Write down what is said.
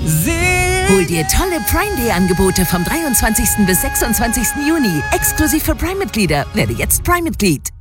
Hol dir tolle Prime Day Angebote vom 23. bis 26. Juni. Exklusiv für Prime-Mitglieder. Werde jetzt Prime-Mitglied.